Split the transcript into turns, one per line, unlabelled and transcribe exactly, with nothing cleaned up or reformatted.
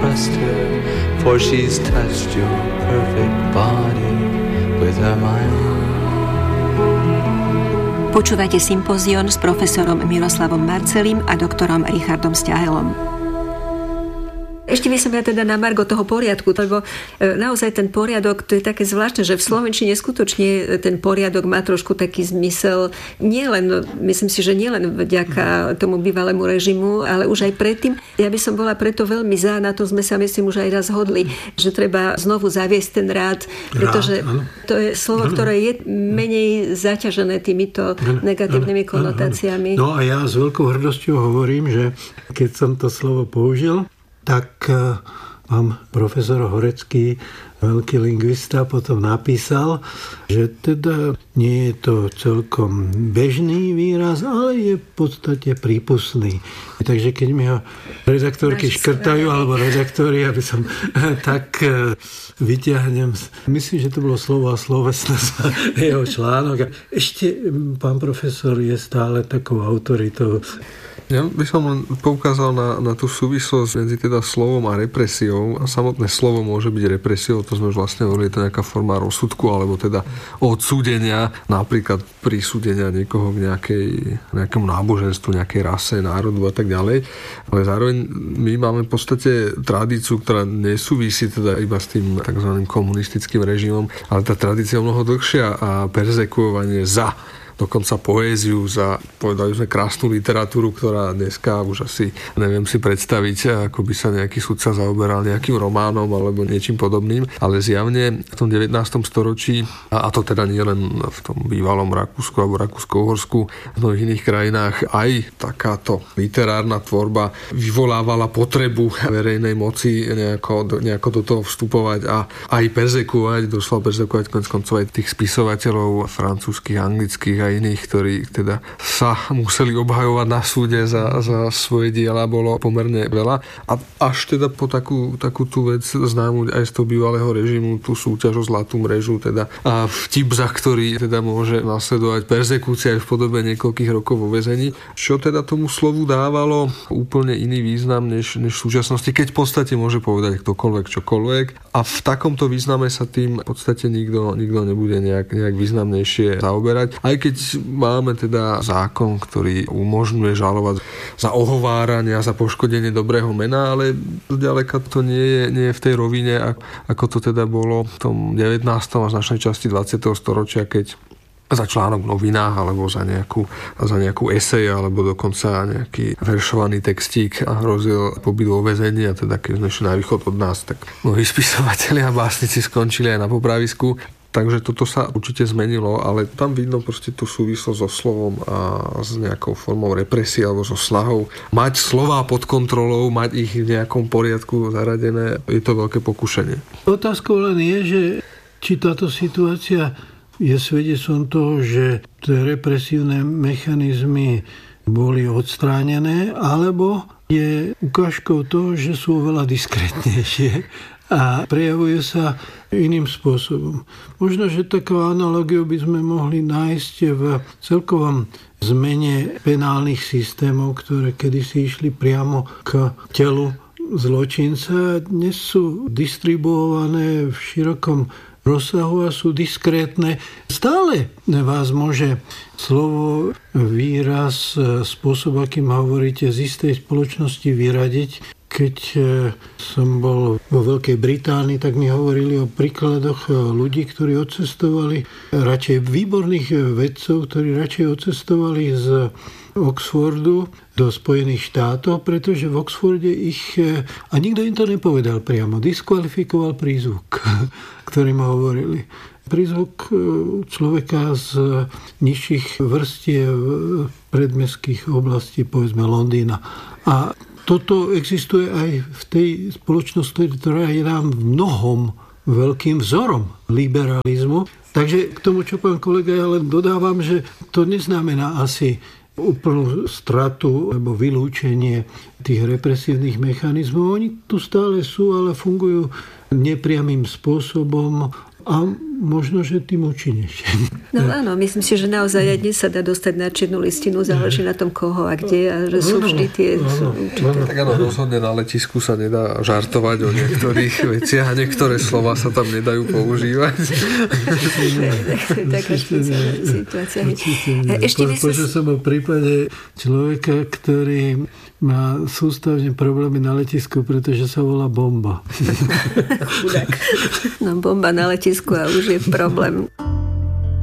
trust her, for she's touched your perfect body with her mind.
Počúvate Sympozión s profesorom Miroslavom Marcelím a doktorom Richardom Sťahelom. Ešte by som ja teda na margo toho poriadku, lebo naozaj ten poriadok, to je také zvláštne, že v slovenčine skutočne ten poriadok má trošku taký zmysel, nielen, myslím si, že nielen vďaka tomu bývalému režimu, ale už aj predtým. Ja by som bola preto veľmi za, na to sme sa myslím už aj raz hodli, že treba znovu zaviesť ten rád, pretože to je slovo, ktoré je menej zaťažené týmito negatívnymi konotáciami.
No a ja s veľkou hrdosťou hovorím, že keď som to slovo použil, tak vám profesor Horecký, veľký lingvista, potom napísal, že teda nie je to celkom bežný výraz, ale je v podstate prípustný. Takže keď mi ho redaktorky škrtajú, alebo redaktori, aby som tak vyťahnem, myslím, že to bolo slovo a slovesnosť jeho článok. Ešte pán profesor je stále takou autoritou.
Ja by som len poukázal na, na tú súvislosť medzi teda slovom a represiou. A samotné slovo môže byť represiou, to sme už vlastne hovorili, je to nejaká forma rozsudku, alebo teda odsúdenia, napríklad prisúdenia niekoho k nejakej, nejakému náboženstvu, nejakej rase, národu a tak ďalej. Ale zároveň my máme v podstate tradíciu, ktorá nesúvisí teda iba s tým tzv. Komunistickým režimom, ale tá tradícia je mnoho dlhšia a perzekuovanie za dokonca poéziu, za, povedali sme, krásnu literatúru, ktorá dneska už asi neviem si predstaviť, ako by sa nejaký sudca zaoberal nejakým románom alebo niečím podobným, ale zjavne v tom devätnástom storočí, a to teda nie len v tom bývalom Rakúsku alebo Rakúsko-Uhorsku, v mnohých iných krajinách, aj takáto literárna tvorba vyvolávala potrebu verejnej moci nejako, nejako do toho vstupovať a aj perzekuovať, doslova perzekuovať konec koncov aj tých spisovateľov francúzskych, anglických a iných, ktorí teda sa museli obhajovať na súde za, za svoje diela, bolo pomerne veľa. A až teda po takú, takú tú vec známu aj z toho bývalého režimu, tú súťaž o zlatú mrežu, teda a vtip, za ktorý teda môže nasledovať perzekúcia aj v podobe niekoľkých rokov vo väzení, čo teda tomu slovu dávalo úplne iný význam než, než v súčasnosti, keď v podstate môže povedať ktokoľvek, čokoľvek. A v takomto význame sa tým v podstate nikto, nikto nebude nejak, nejak významnejšie zaoberať. Aj keď máme teda zákon, ktorý umožňuje žalovať za ohováranie a za poškodenie dobrého mena, ale zďaleka to nie je, nie je v tej rovine, ako to teda bolo v tom devätnástom a značnej časti dvadsiateho storočia, keď za článok v novinách alebo za nejakú, za nejakú esej alebo dokonca nejaký veršovaný textík a hrozil pobyt vo väzení, a teda keď sme šli na východ od nás, tak mnohí spisovatelia a básnici skončili aj na popravisku. Takže toto sa určite zmenilo, ale tam vidno proste tú súvislosť so slovom a s nejakou formou represie alebo so snahou mať slová pod kontrolou, mať ich v nejakom poriadku zaradené. Je to veľké pokušenie.
Otázkou len je, že či táto situácia je svedectvom toho, že tie represívne mechanizmy boli odstránené, alebo je ukážkou toho, že sú oveľa diskrétnejšie a prejavujú sa iným spôsobom. Možno, že takú analogiu by sme mohli nájsť v celkovom zmene penálnych systémov, ktoré kedysi išli priamo k telu zločinca. Dnes sú distribuované v širokom rozsahu a sú diskrétne. Stále vás môže slovo, výraz, spôsob, akým hovoríte, z istej spoločnosti vyradiť. Keď som bol vo Veľkej Británii, tak mi hovorili o príkladoch ľudí, ktorí odcestovali, radšej výborných vedcov, ktorí radšej odcestovali z Oxfordu do Spojených štátov, pretože v Oxforde ich, a nikto im to nepovedal priamo, diskvalifikoval prízvuk, ktorým hovorili. Prízvuk človeka z nižších vrstiev predmestských oblastí, povedzme Londýna. A toto existuje aj v tej spoločnosti, ktorá je nám v mnohom veľkým vzorom liberalizmu. Takže k tomu, čo pán kolega, ja len dodávam, že to neznamená asi úplnú stratu alebo vylúčenie tých represívnych mechanizmov. Oni tu stále sú, ale fungujú nepriamým spôsobom a možno, že tým účinnejšie.
No áno, myslím si, že naozaj aj dnes sa dá dostať na čiernu listinu, záleží na tom koho a kde a že sú vždy tie určité.
Tak áno, rozhodne na letisku sa nedá žartovať o niektorých veciach a niektoré slova sa tam nedajú používať.
Taká špeciálna situácia. Ešte by
Počul som o prípade človeka, ktorý má sústavne problémy na letisku, pretože sa volá Bomba.
Chudák. No bomba na letisku a už je problém.